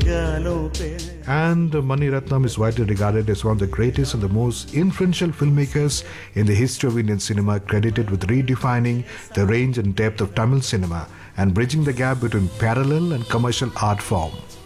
And Mani Ratnam is widely regarded as one of the greatest and the most influential filmmakers in the history of Indian cinema, credited with redefining the range and depth of Tamil cinema and bridging the gap between parallel and commercial art form.